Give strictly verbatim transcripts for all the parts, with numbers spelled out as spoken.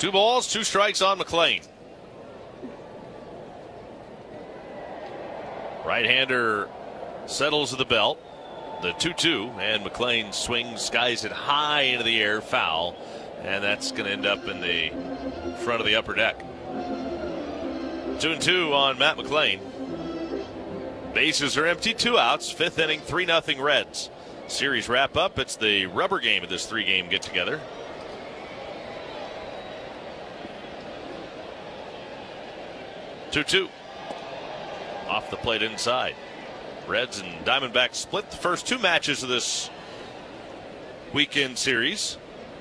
Two balls, two strikes on McLean. Right-hander settles to the belt. The two two, and McLean swings, skies it high into the air, foul. And that's going to end up in the front of the upper deck. Two and two on Matt McLean. Bases are empty, two outs. Fifth inning, three nothing Reds. Series wrap up. It's the rubber game of this three-game get-together. two two. Off the plate inside. Reds and Diamondbacks split the first two matches of this weekend series.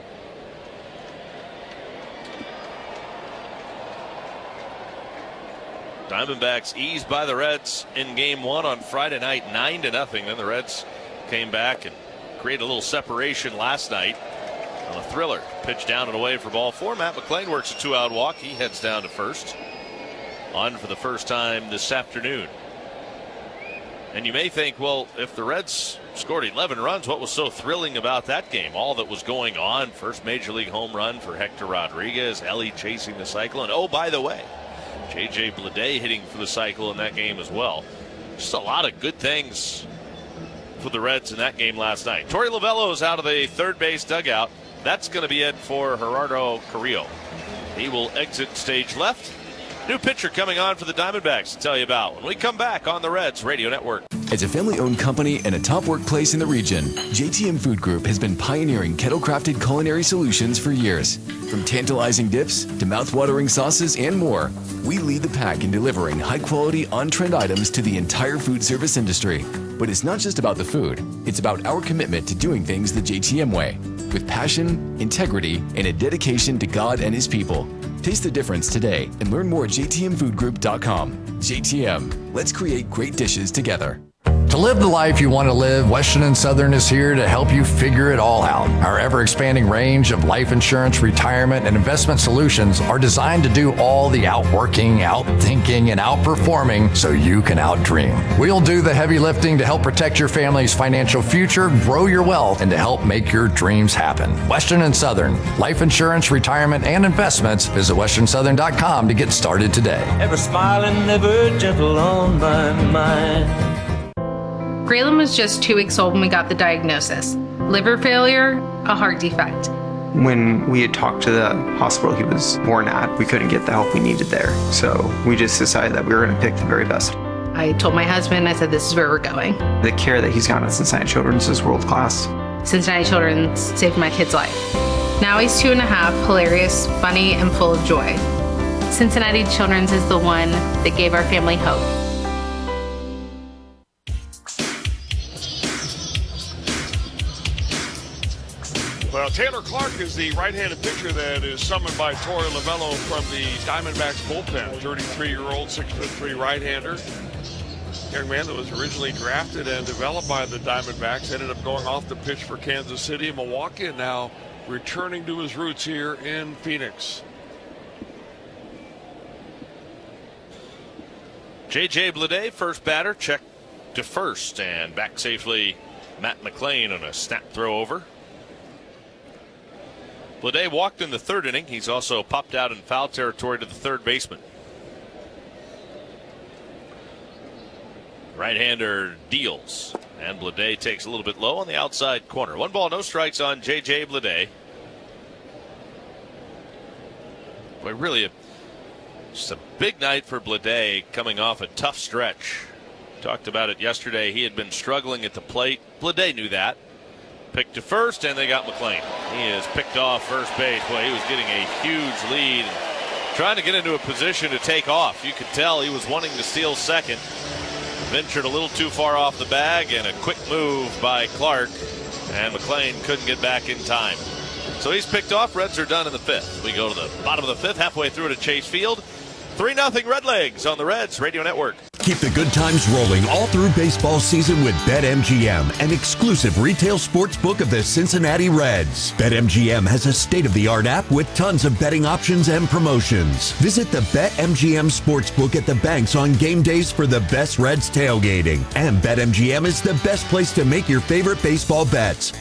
Diamondbacks eased by the Reds in game one on Friday night, nine to nothing. Then the Reds came back and created a little separation last night on a thriller. Pitch down and away for ball four. Matt McLean works a two-out walk. He heads down to first. On for the first time this afternoon. And you may think, well, if the Reds scored eleven runs, what was so thrilling about that game? All that was going on. First major league home run for Hector Rodriguez. Ellie chasing the cycle. And oh, by the way, J J Bleday hitting for the cycle in that game as well. Just a lot of good things for the Reds in that game last night. Torey Lovullo is out of the third base dugout. That's going to be it for Gerardo Carrillo. He will exit stage left. New pitcher coming on for the Diamondbacks to tell you about when we come back on the Reds Radio Network. As a family-owned company and a top workplace in the region, J T M Food Group has been pioneering kettle-crafted culinary solutions for years. From tantalizing dips to mouth-watering sauces and more, we lead the pack in delivering high-quality, on-trend items to the entire food service industry. But it's not just about the food. It's about our commitment to doing things the J T M way, with passion, integrity, and a dedication to God and His people. Taste the difference today and learn more at j t m food group dot com. J T M, let's create great dishes together. To live the life you want to live, Western and Southern is here to help you figure it all out. Our ever-expanding range of life insurance, retirement, and investment solutions are designed to do all the outworking, outthinking, and outperforming so you can outdream. We'll do the heavy lifting to help protect your family's financial future, grow your wealth, and to help make your dreams happen. Western and Southern, life insurance, retirement, and investments. Visit western southern dot com to get started today. Ever smiling, never gentle on my mind. Graylin was just two weeks old when we got the diagnosis. Liver failure, a heart defect. When we had talked to the hospital he was born at, we couldn't get the help we needed there. So we just decided that we were going to pick the very best. I told my husband, I said, this is where we're going. The care that he's gotten at Cincinnati Children's is world class. Cincinnati Children's saved my kid's life. Now he's two and a half, hilarious, funny, and full of joy. Cincinnati Children's is the one that gave our family hope. Well, Taylor Clark is the right-handed pitcher that is summoned by Torey Lovullo from the Diamondbacks bullpen. thirty-three-year-old, six foot three right-hander. Young man that was originally drafted and developed by the Diamondbacks, ended up going off to pitch for Kansas City and Milwaukee, and now returning to his roots here in Phoenix. J J Bleday, first batter, check to first, and back safely Matt McLean on a snap throw over. Bleday walked in the third inning. He's also popped out in foul territory to the third baseman. Right-hander deals, and Bleday takes a little bit low on the outside corner. One ball, no strikes on J J Bleday. Boy, really a, just a big night for Bleday coming off a tough stretch. Talked about it yesterday. He had been struggling at the plate. Bleday knew that. Picked to first, and they got McLean. He is picked off first base. Boy, he was getting a huge lead, trying to get into a position to take off. You could tell he was wanting to steal second. Ventured a little too far off the bag, and a quick move by Clark, and McLean couldn't get back in time. So he's picked off. Reds are done in the fifth. We go to the bottom of the fifth, halfway through to Chase Field. three nothing Redlegs on the Reds Radio Network. Keep the good times rolling all through baseball season with BetMGM, an exclusive retail sports book of the Cincinnati Reds. BetMGM has a state-of-the-art app with tons of betting options and promotions. Visit the BetMGM Sportsbook at the banks on game days for the best Reds tailgating. And BetMGM is the best place to make your favorite baseball bets.